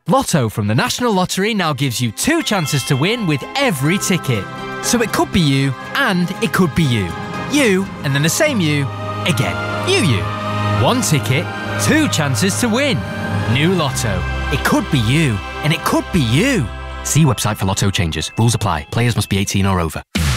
Lotto from the National Lottery now gives you 2 chances to win with every ticket. So it could be you, and it could be you. You, and then the same you, again. You. 1 ticket, 2 chances to win. New Lotto. It could be you, and it could be you. See website for Lotto changes. Rules apply. Players must be 18 or over.